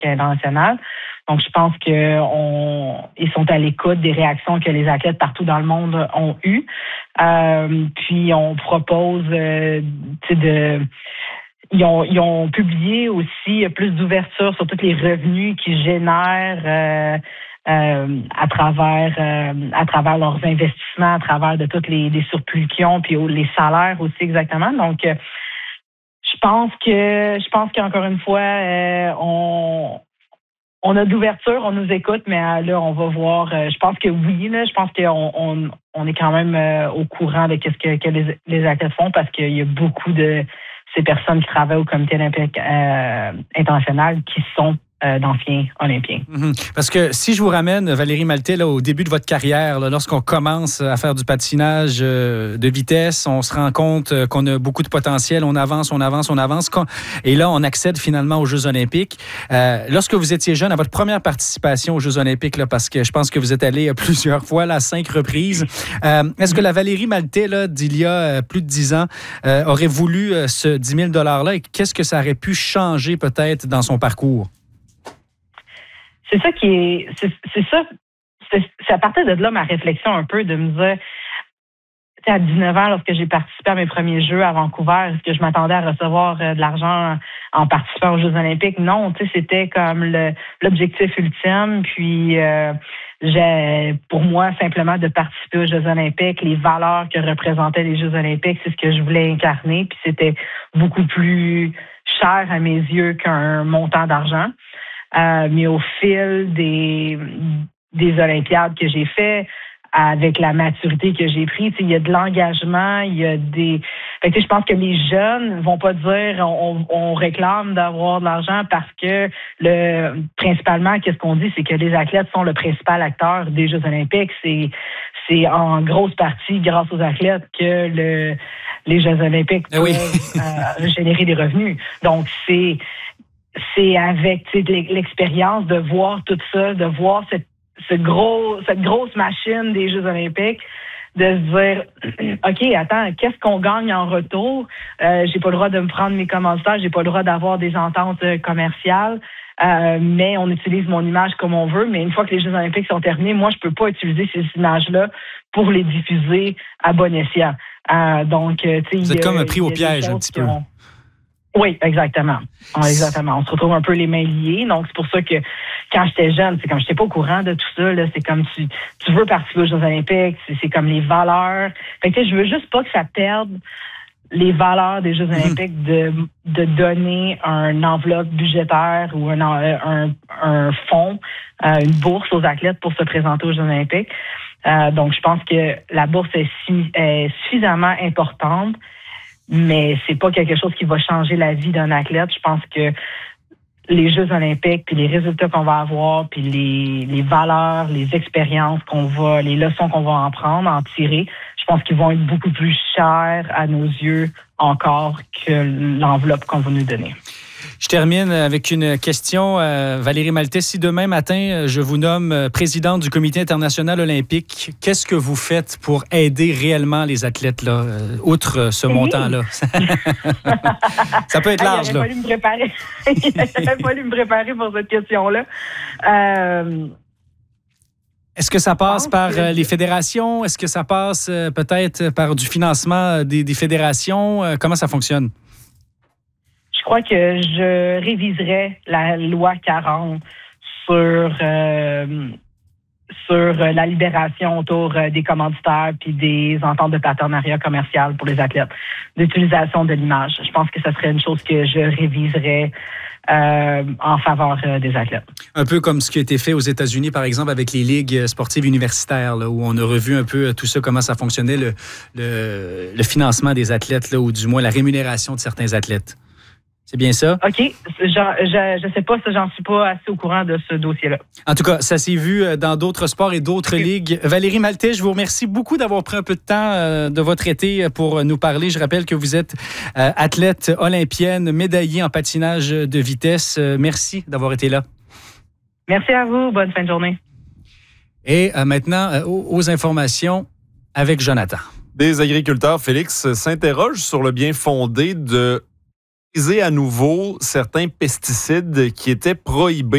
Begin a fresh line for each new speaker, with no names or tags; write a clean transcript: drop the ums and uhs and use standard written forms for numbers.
international. Donc, je pense qu'ils sont à l'écoute des réactions que les athlètes partout dans le monde ont eues. Puis, on propose Ils ont publié aussi plus d'ouverture sur tous les revenus qu'ils génèrent à travers leurs investissements, à travers de tous les surplus qu'ils ont, puis les salaires aussi exactement. Donc, je pense qu'encore une fois, on a d'ouverture, on nous écoute, mais là, on va voir. Je pense que oui, là, je pense qu'on est quand même au courant de ce que les athlètes font parce qu'il y a beaucoup de ces personnes qui travaillent au Comité olympique international qui sont d'anciens Olympiens.
Parce que si je vous ramène, Valérie Maltais, là, au début de votre carrière, là, lorsqu'on commence à faire du patinage de vitesse, on se rend compte qu'on a beaucoup de potentiel, on avance. Et là, on accède finalement aux Jeux olympiques. Lorsque vous étiez jeune, à votre première participation aux Jeux olympiques, là, parce que je pense que vous êtes allé plusieurs fois, là, 5 reprises, est-ce que la Valérie Maltais, là, d'il y a plus de 10 ans, aurait voulu ce 10 000 $-là? Et qu'est-ce que ça aurait pu changer peut-être dans son parcours?
C'est ça c'est à partir de là ma réflexion un peu de me dire, à 19 ans, lorsque j'ai participé à mes premiers Jeux à Vancouver, est-ce que je m'attendais à recevoir de l'argent en participant aux Jeux olympiques? Non, c'était comme l'objectif ultime. Puis, pour moi, simplement de participer aux Jeux olympiques, les valeurs que représentaient les Jeux olympiques, c'est ce que je voulais incarner. Puis, c'était beaucoup plus cher à mes yeux qu'un montant d'argent. Mais au fil des Olympiades que j'ai fait, avec la maturité que j'ai prise, il y a de l'engagement, il y a des... Fait que, je pense que les jeunes vont pas dire on réclame d'avoir de l'argent parce que principalement, qu'est-ce qu'on dit, c'est que les athlètes sont le principal acteur des Jeux olympiques. C'est en grosse partie grâce aux athlètes que les Jeux olympiques peuvent générer des revenus. Donc, c'est avec l'expérience de voir tout ça, de voir cette grosse machine des Jeux olympiques, de se dire, OK, attends, qu'est-ce qu'on gagne en retour? J'ai pas le droit de me prendre mes commanditaires, j'ai pas le droit d'avoir des ententes commerciales, mais on utilise mon image comme on veut. Mais une fois que les Jeux olympiques sont terminés, moi, je peux pas utiliser ces images-là pour les diffuser à bon escient. Donc,
vous êtes comme pris au piège un petit peu.
Oui, exactement. Exactement. On se retrouve un peu les mains liées. Donc, c'est pour ça que quand j'étais jeune, c'est comme j'étais pas au courant de tout ça. Là, c'est comme tu veux participer aux Jeux olympiques, c'est comme les valeurs. Fait que je veux juste pas que ça perde les valeurs des Jeux olympiques de donner une enveloppe budgétaire ou un fonds, une bourse aux athlètes pour se présenter aux Jeux olympiques. Donc, je pense que la bourse est suffisamment importante, mais c'est pas quelque chose qui va changer la vie d'un athlète. Je pense que les Jeux olympiques, puis les résultats qu'on va avoir, puis les valeurs, les expériences les leçons qu'on va en tirer, je pense qu'ils vont être beaucoup plus chers à nos yeux encore que l'enveloppe qu'on va nous donner.
Je termine avec une question. Valérie Maltais, si demain matin, je vous nomme présidente du Comité international olympique, qu'est-ce que vous faites pour aider réellement les athlètes, là, outre ce montant-là? Ça peut être large, là. Il
aurait fallu me préparer pour cette question-là.
Est-ce que ça passe par les fédérations? Est-ce que ça passe peut-être par du financement des fédérations? Comment ça fonctionne?
Je crois que je réviserai la loi 40 sur la libération autour des commanditaires puis des ententes de partenariat commercial pour les athlètes, d'utilisation de l'image. Je pense que ce serait une chose que je réviserais en faveur des athlètes.
Un peu comme ce qui a été fait aux États-Unis, par exemple, avec les ligues sportives universitaires, là, où on a revu un peu tout ça, comment ça fonctionnait, le financement des athlètes, là, ou du moins la rémunération de certains athlètes. C'est bien ça?
OK. Je sais pas, j'en suis pas assez au courant de ce dossier-là.
En tout cas, ça s'est vu dans d'autres sports et d'autres ligues. Valérie Maltais, je vous remercie beaucoup d'avoir pris un peu de temps de votre été pour nous parler. Je rappelle que vous êtes athlète olympienne, médaillée en patinage de vitesse. Merci d'avoir été là.
Merci à vous. Bonne fin de journée.
Et maintenant, aux informations avec Jonathan.
Des agriculteurs, Félix, s'interrogent sur le bien fondé de à nouveau certains pesticides qui étaient prohibés